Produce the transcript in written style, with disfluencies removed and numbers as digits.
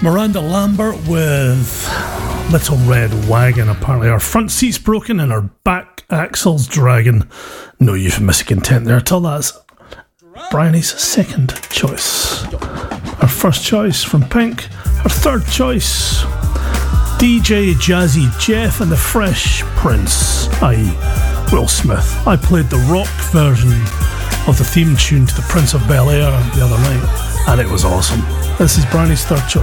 Miranda Lambert with Little Red Wagon. Apparently her front seat's broken and her back axle's dragging. No euphemistic intent there at all. That's Bryony's second choice. Her first choice from Pink. Her third choice, DJ Jazzy Jeff and the Fresh Prince, i.e. Will Smith. I played the rock version of the theme tune to the Prince of Bel-Air the other night, and it was awesome. This is Bryony's third choice.